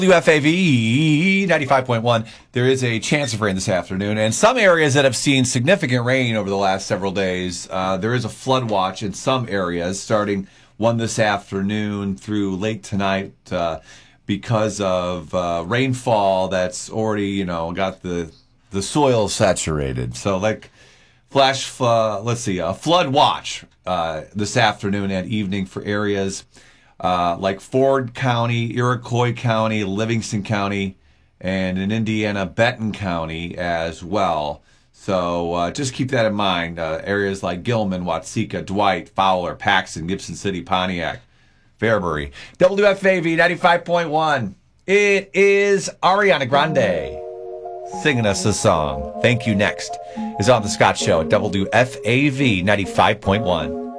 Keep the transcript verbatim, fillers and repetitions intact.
W F A V ninety-five point one. There is a chance of rain this afternoon, and some areas that have seen significant rain over the last several days, uh, there is a flood watch in some areas starting one this afternoon through late tonight uh, because of uh, rainfall that's already, you know, got the the soil saturated. So, like, flash, uh, let's see, a flood watch uh, this afternoon and evening for areas Uh, like Ford County, Iroquois County, Livingston County, and in Indiana, Benton County as well. So uh, just keep that in mind. Uh, areas like Gilman, Watseka, Dwight, Fowler, Paxton, Gibson City, Pontiac, Fairbury. W F A V ninety-five point one. It is Ariana Grande singing us a song. Thank You Next is on The Scott Show at W F A V ninety-five point one.